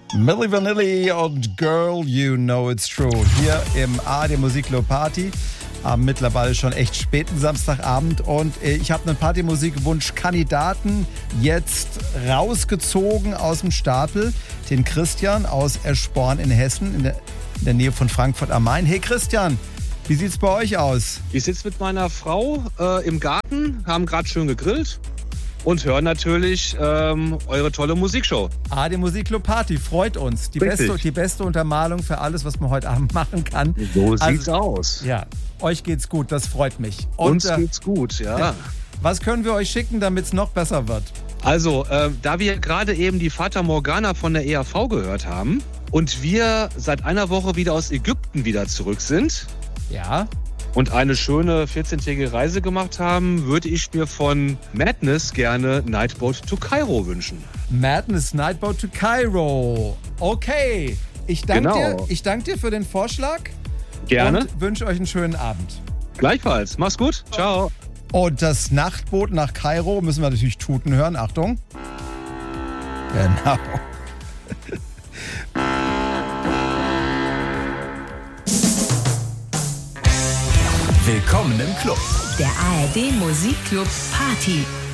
Milli Vanilli und Girl, You Know It's True. Hier im ARD Musikclub Party am mittlerweile schon echt späten Samstagabend. Und ich habe einen Partymusikwunsch-Kandidaten jetzt rausgezogen aus dem Stapel. Den Christian aus Eschborn in Hessen, in der Nähe von Frankfurt am Main. Hey Christian, wie sieht's bei euch aus? Ich sitze mit meiner Frau im Garten, haben gerade schön gegrillt und hören natürlich eure tolle Musikshow. ARD Musikclub Party, freut uns. Die beste Untermalung für alles, was man heute Abend machen kann. So sieht's aus. Ja, euch geht's gut, das freut mich. Und, uns geht's gut, ja. Was können wir euch schicken, damit es noch besser wird? Also, da wir gerade eben die Fata Morgana von der EAV gehört haben und wir seit einer Woche wieder aus Ägypten wieder zurück sind, ja, und eine schöne 14-tägige Reise gemacht haben, würde ich mir von Madness gerne Nightboat to Cairo wünschen. Madness Nightboat to Cairo. Okay. Ich danke dir für den Vorschlag. Gerne. Und wünsche euch einen schönen Abend. Gleichfalls. Mach's gut. Ciao. Und das Nachtboot nach Kairo müssen wir natürlich tuten hören. Achtung. Genau. Willkommen im Club. Der ARD Musikclub Party.